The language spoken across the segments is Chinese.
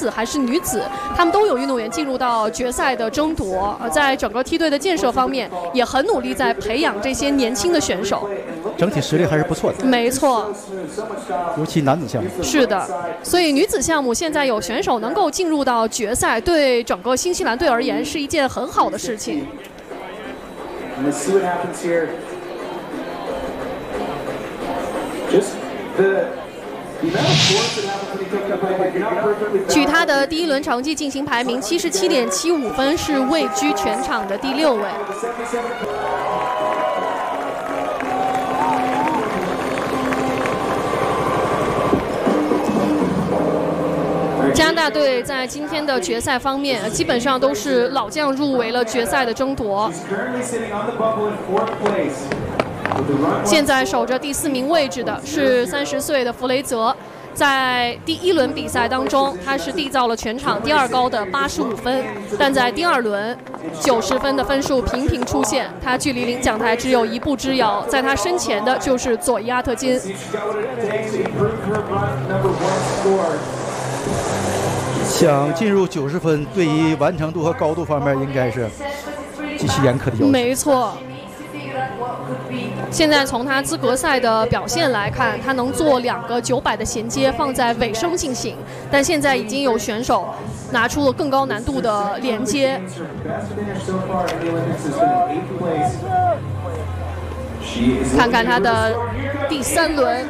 子还是女子，他们都有运动员进入到决赛的争夺。在整个梯队的建设方面，也很努力在培养这些年轻的选手。 整体实力还是不错的。 没错， 尤其男子项目。 是的，所以女子项目现在有选手能够进入到决赛，对整个新西兰队而言是一件很好的事情。据他的第一轮成绩进行排名，77.75分是位居全场的第6位。加拿大队在今天的决赛方面，基本上都是老将入围了决赛的争夺。现在守着第4名位置的是30岁的弗雷泽，在第1轮比赛当中，他是缔造了全场第2高的85分，但在第2轮90分的分数频频出现，他距离领奖台只有1步之遥，在他身前的就是佐伊阿特金。 想进入90分，对于完成度和高度方面应该是极其严苛的要求。 没错。现在从他资格赛的表现来看，他能做2个900的衔接放在尾声进行，但现在已经有选手拿出了更高难度的连接。看看他的第3轮。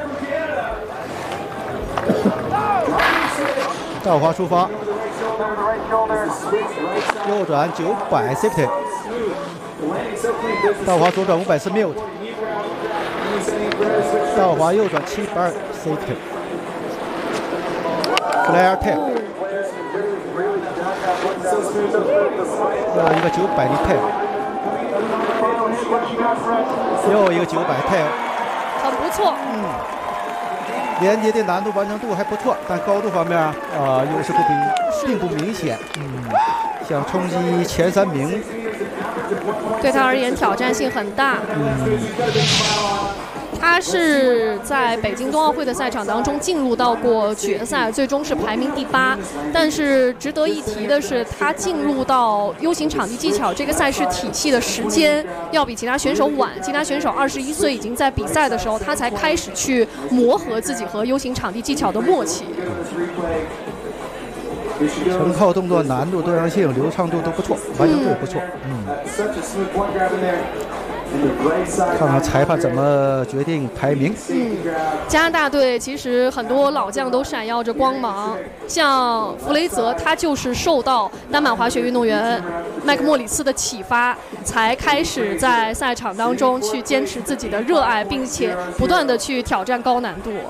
赵华出发，右转900 safety， 赵华左转540 mute， 赵华右转720 safety， flare tap， 又一个900的 tap， 又一个900 tap， 很不错。 连接的难度完成度还不错，但高度方面优势并不明显。想冲击前3名， 对他而言挑战性很大。他是在北京冬奥会的赛场当中进入到过决赛，最终是排名第8。但是值得一提的是，他进入到 U 型场地技巧这个赛事体系的时间要比其他选手晚。其他选手21岁已经在比赛的时候，他才开始去磨合自己和 U 型场地技巧的默契。 成套动作难度、多样性、流畅度都不错，完成度也不错。看看裁判怎么决定排名。 加拿大队其实很多老将都闪耀着光芒，像弗雷泽，他就是受到单板滑雪运动员麦克莫里斯的启发，才开始在赛场当中去坚持自己的热爱，并且不断的去挑战高难度。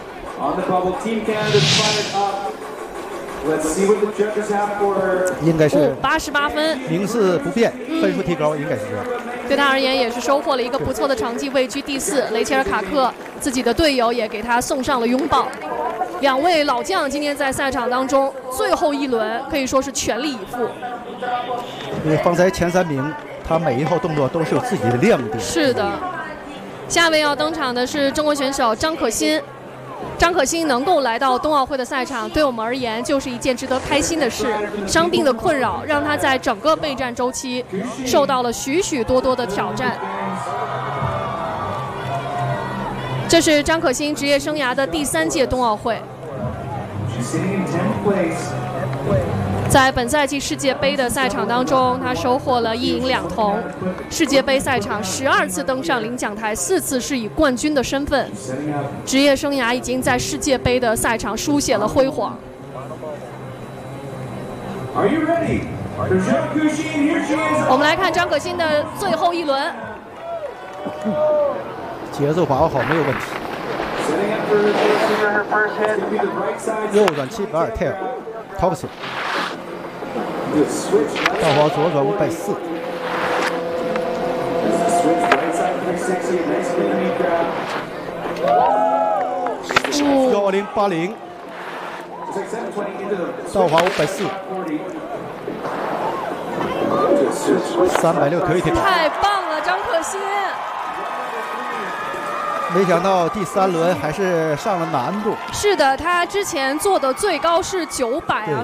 应该是 88分， 名次不变，分数提高，应该是这样。 对他而言也是收获了一个不错的成绩，位居第4。雷切尔卡克自己的队友也给他送上了拥抱。2位老将今天在赛场当中最后1轮可以说是全力以赴。 因为方才前3名，他每一套动作都是有自己的亮点。 是的，下位要登场的是中国选手张可欣。张可欣能够来到冬奥会的赛场，对我们而言就是一件值得开心的事。伤病的困扰让他在整个备战周期受到了许许多多的挑战。这是张可欣职业生涯的第3届冬奥会。在本赛季世界杯的赛场当中，他收获了1银2铜。世界杯赛场12次登上领奖台，4次是以冠军的身份。职业生涯已经在世界杯的赛场书写了辉煌。我们来看张可欣的最后1轮， 节奏把握好没有问题。右转720 tail topsy。赵华左转540，1080，赵华540，360可以贴保。 太棒了，张可欣！ 没想到第3轮还是上了难度。 是的，他之前做的最高是900啊，